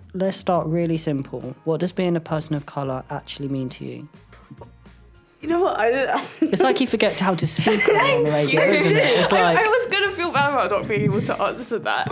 let's start really simple. What does being a person of colour actually mean to you? You know what? I didn't. It's like you forget how to speak on the radio, isn't it? It's like, I was gonna feel bad about not being able to answer that. I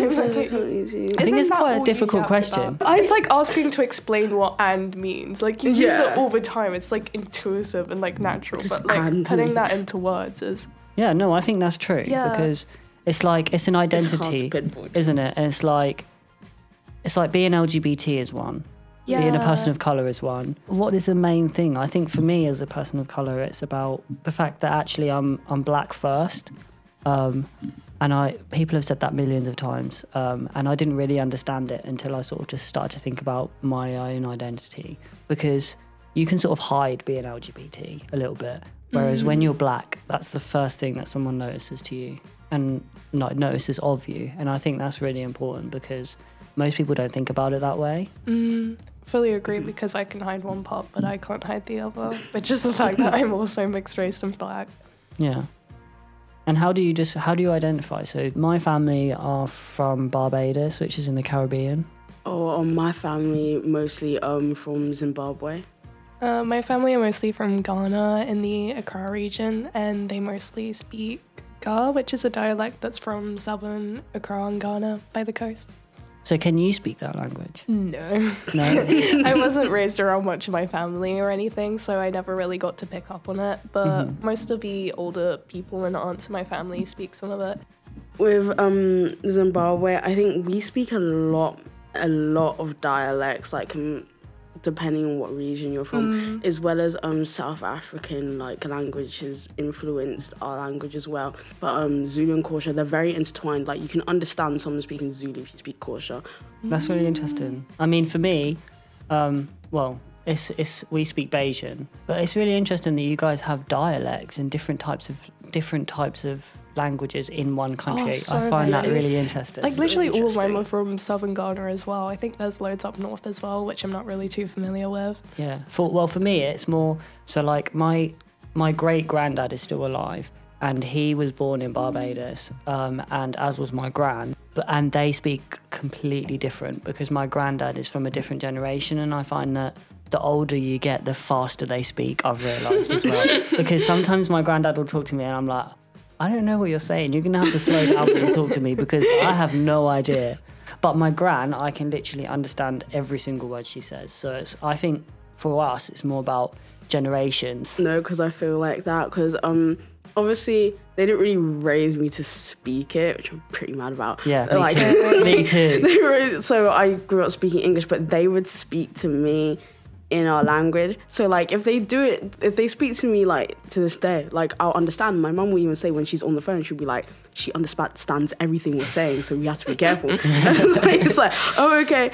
think it's quite a difficult question. It's like asking to explain what "and" means. Like you use it all the time. It's like intuitive and like natural, but like putting that into words is. Yeah, no, I think that's true because it's like it's an identity, isn't it? And it's like being LGBT is one. Yeah. Being a person of colour is one. What is the main thing? I think for me as a person of colour, it's about the fact that actually I'm black first. And people have said that millions of times. And I didn't really understand it until I sort of just started to think about my own identity. Because you can sort of hide being LGBT a little bit. Whereas when you're black, that's the first thing that someone notices to you and notices of you. And I think that's really important because most people don't think about it that way. Fully agree, because I can hide one part, but I can't hide the other, which is the fact that I'm also mixed race and black. Yeah. And how do you identify? So my family are from Barbados, which is in the Caribbean. Oh, my family mostly from Zimbabwe. My family are mostly from Ghana in the Accra region, and they mostly speak Ga, which is a dialect that's from southern Accra and Ghana by the coast. So can you speak that language? No. I wasn't raised around much of my family or anything, so I never really got to pick up on it. But most of the older people and aunts in my family speak some of it. With Zimbabwe, I think we speak a lot of dialects, like depending on what region you're from, as well as South African language has influenced our language as well. But Zulu and Xhosa, they're very intertwined. Like you can understand someone speaking Zulu if you speak Xhosa. That's really interesting. I mean, for me, we speak Bajan, but it's really interesting that you guys have dialects and different types of languages in one country. I find that really interesting. Like literally all of mine are from southern Ghana as well. I think there's loads up north as well, which I'm not really too familiar with. Yeah. For me, it's more so like my great granddad is still alive, and he was born in Barbados, and as was my gran. And they speak completely different because my granddad is from a different generation, and I find that the older you get, the faster they speak, I've realised as well. Because sometimes my granddad will talk to me and I'm like, I don't know what you're saying. You're going to have to slow down when you talk to me because I have no idea. But my gran, I can literally understand every single word she says. So I think for us, it's more about generations. No, because I feel like that. Because obviously, they didn't really raise me to speak it, which I'm pretty mad about. Yeah, me too. So I grew up speaking English, but they would speak to me in our language. So like if they speak to me to this day, I'll understand. My mum will even say when she's on the phone, she'll be like, she understands everything we're saying, so we have to be careful. It's like, oh, okay.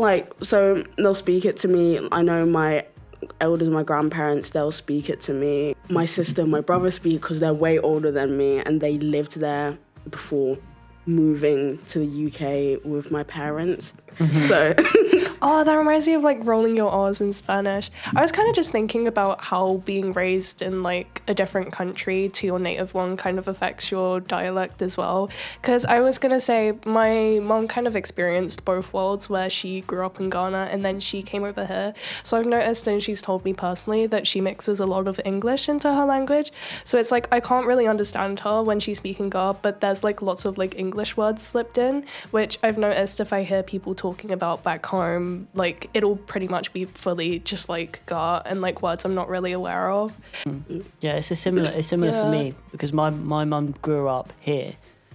So they'll speak it to me. I know my elders, my grandparents, they'll speak it to me. My sister and my brother speak because they're way older than me and they lived there before moving to the UK with my parents. So Oh, that reminds me of rolling your R's in Spanish. I was kind of just thinking about how being raised in a different country to your native one kind of affects your dialect as well. Because I was going to say my mom kind of experienced both worlds where she grew up in Ghana and then she came over here. So I've noticed, and she's told me personally, that she mixes a lot of English into her language. So it's I can't really understand her when she's speaking Ga, but there's lots of English words slipped in, which I've noticed if I hear people talking about back home, it'll pretty much be fully just Ga and words I'm not really aware of. Yeah, it's similar for me because my mum grew up here,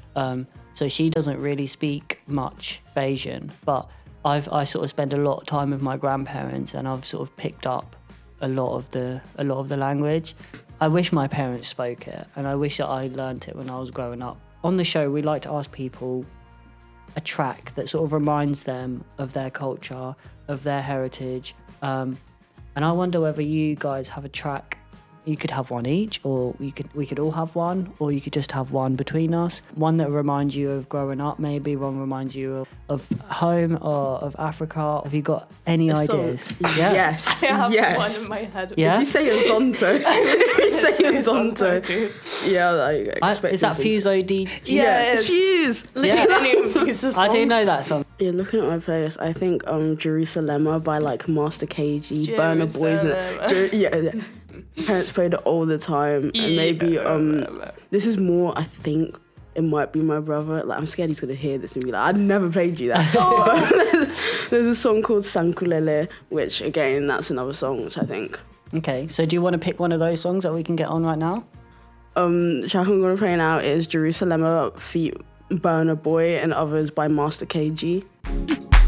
so she doesn't really speak much Bajan, but I sort of spend a lot of time with my grandparents and I've sort of picked up a lot of the language. I wish my parents spoke it and I wish that I learnt it when I was growing up. On the show, we like to ask people a track that sort of reminds them of their culture, of their heritage. And I wonder whether you guys have a track You could have one each, or we could all have one, or you could just have one between us. One that reminds you of growing up, maybe. One reminds you of home or of Africa. Have you got any ideas? Yeah. Yes. I have one in my head. Yeah? If you say a Zonto, yeah, like is that Fuse OD? Yeah, it's Fuse. Literally Fuse's I do know that song. Yeah, looking at my playlist, I think Jerusalem by like Master KG, Burna Boys. Yeah. Parents played it all the time, and maybe this is more. I think it might be my brother. Like, I'm scared he's gonna hear this and be like, "I never played you that." There's a song called Sankulele, which again, that's another song which I think. Okay, so do you want to pick one of those songs that we can get on right now? Track I'm gonna play now is Jerusalem feat Burna Boy and others by Master KG.